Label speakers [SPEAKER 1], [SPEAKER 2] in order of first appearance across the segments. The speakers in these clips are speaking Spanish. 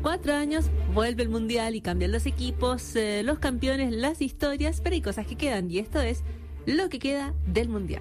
[SPEAKER 1] 4 años vuelve el Mundial y cambian los equipos, los campeones, las historias, pero hay cosas que quedan y esto es lo que queda del Mundial.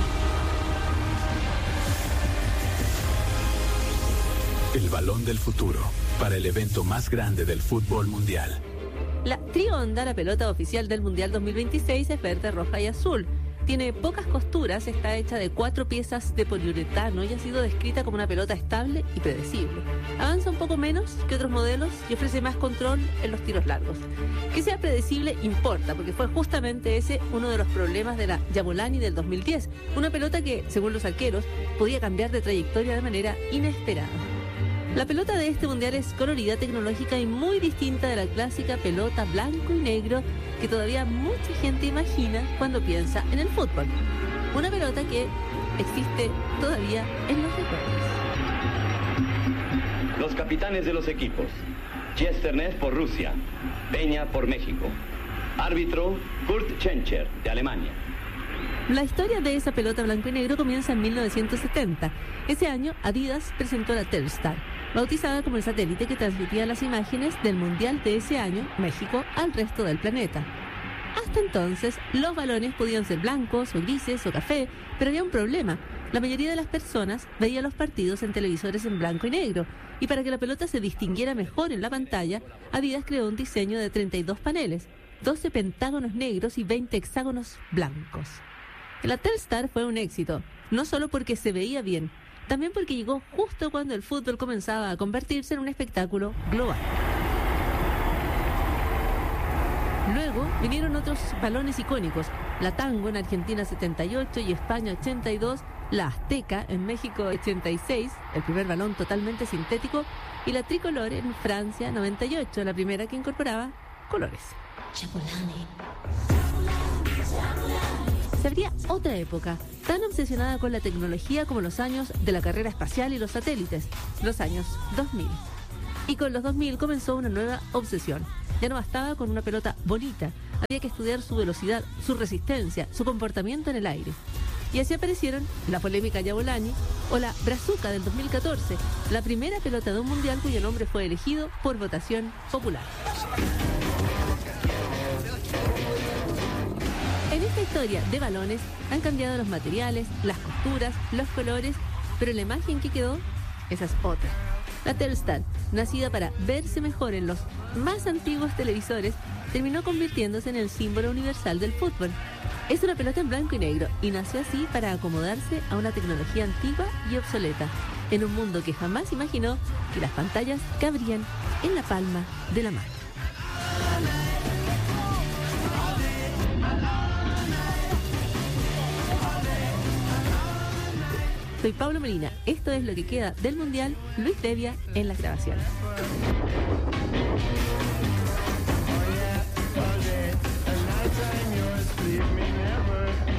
[SPEAKER 2] El balón del futuro para el evento más grande del fútbol mundial.
[SPEAKER 1] La Trionda, la pelota oficial del Mundial 2026, es verde, roja y azul. Tiene pocas costuras, está hecha de 4 piezas de poliuretano y ha sido descrita como una pelota estable y predecible. Avanza un poco menos que otros modelos y ofrece más control en los tiros largos. Que sea predecible importa, porque fue justamente ese uno de los problemas de la Jabulani del 2010. Una pelota que, según los arqueros, podía cambiar de trayectoria de manera inesperada. La pelota de este mundial es colorida, tecnológica y muy distinta de la clásica pelota blanco y negro que todavía mucha gente imagina cuando piensa en el fútbol. Una pelota que existe todavía en los recuerdos.
[SPEAKER 3] Los capitanes de los equipos. Chesternes por Rusia, Peña por México. Árbitro Kurt Schencher de Alemania.
[SPEAKER 1] La historia de esa pelota blanco y negro comienza en 1970. Ese año, Adidas presentó la Telstar, bautizada como el satélite que transmitía las imágenes del Mundial de ese año, México, al resto del planeta. Hasta entonces, los balones podían ser blancos o grises o café, pero había un problema. La mayoría de las personas veía los partidos en televisores en blanco y negro, y para que la pelota se distinguiera mejor en la pantalla, Adidas creó un diseño de 32 paneles, 12 pentágonos negros y 20 hexágonos blancos. La Telstar fue un éxito, no solo porque se veía bien, también porque llegó justo cuando el fútbol comenzaba a convertirse en un espectáculo global. Luego vinieron otros balones icónicos, la Tango en Argentina 78 y España 82, la Azteca en México 86, el primer balón totalmente sintético, y la Tricolor en Francia 98, la primera que incorporaba colores. Se abría otra época, tan obsesionada con la tecnología como los años de la carrera espacial y los satélites, los años 2000. Y con los 2000 comenzó una nueva obsesión. Ya no bastaba con una pelota bonita, había que estudiar su velocidad, su resistencia, su comportamiento en el aire. Y así aparecieron la polémica Jabulani o la Brazuca del 2014, la primera pelota de un mundial cuyo nombre fue elegido por votación popular. En esta historia de balones han cambiado los materiales, las costuras, los colores, pero la imagen que quedó, esa es otra. La Telstar, nacida para verse mejor en los más antiguos televisores, terminó convirtiéndose en el símbolo universal del fútbol. Es una pelota en blanco y negro y nació así para acomodarse a una tecnología antigua y obsoleta, en un mundo que jamás imaginó que las pantallas cabrían en la palma de la mano. Soy Pablo Molina, esto es lo que queda del Mundial, Luis Devia en las grabaciones.